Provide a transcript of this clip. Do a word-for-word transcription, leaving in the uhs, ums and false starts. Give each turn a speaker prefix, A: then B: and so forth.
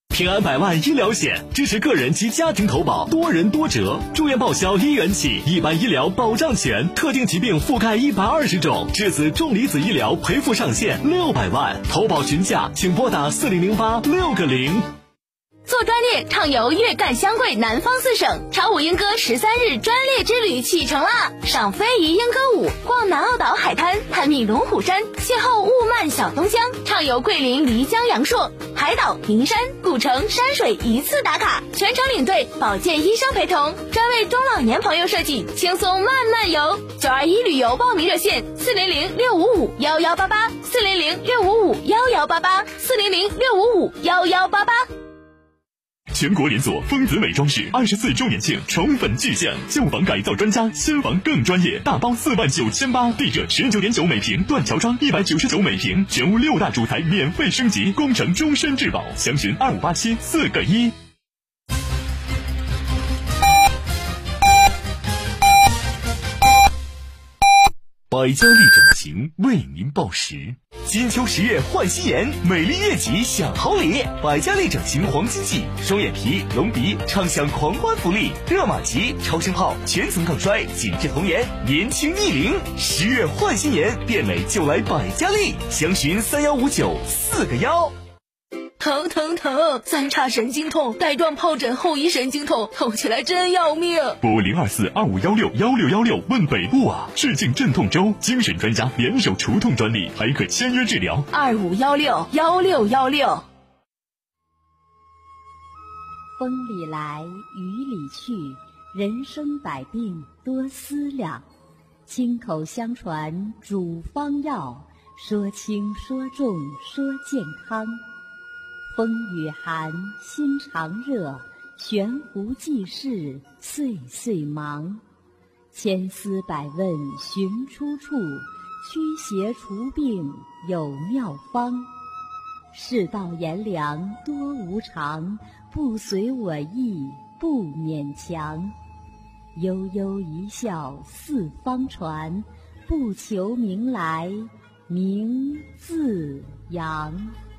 A: 平安百万医疗险支持个人及家庭投保，多人多折，住院报销一元起，一般医疗保障全，特定疾病覆盖一百二十种，质子重离子医疗赔付上限六百万，投保询价请拨打四零零八六个零。
B: 做专列畅游粤赣湘桂南方四省，潮舞莺歌十三日专列之旅启程啦！赏非遗莺歌舞，逛南澳岛海滩，探秘龙虎山，邂逅雾漫小东乡，畅游桂林漓江阳朔，海岛、名山、古城、山水一次打卡，全程领队，保健医生陪同，专为中老年朋友设计，轻松慢慢游。九二一旅游报名热线：四零零六五五幺幺八八，四零零六五五幺幺八八，四零零六五五幺幺八八。
C: 全国连锁丰子美装饰二十四周年庆宠粉巨献，旧房改造专家，新房更专业，大包四万九千八，地热十九点九每平，断桥窗一百九十九每平，全屋六大主材免费升级，工程终身质保，详询二五八七四个一。
A: 百家丽整形为您报时。金秋十月换新颜，美丽月季享好礼。百家丽整形黄金季，双眼皮、隆鼻畅享狂欢福利，热玛吉、超声炮、全层抗衰、紧致童颜，年轻逆龄。十月换新颜，变美就来百家丽，详询三幺五九四个幺。
B: 疼疼疼！三叉神经痛、带状疱疹后遗神经痛，痛起来真要命。
C: 拨零二四二五幺六幺六幺六问北部啊！致敬镇痛周，精神专家联手除痛专利，还可签约治疗。
B: 二五幺六幺六幺六。
D: 风里来，雨里去，人生百病多思量。亲口相传主方药，说轻说重说健康。风雨寒，心常热，悬壶济世，岁岁忙。千思百问寻出处，驱邪除病有妙方。世道炎凉多无常，不随我意不勉强。悠悠一笑四方传，不求名来名自扬。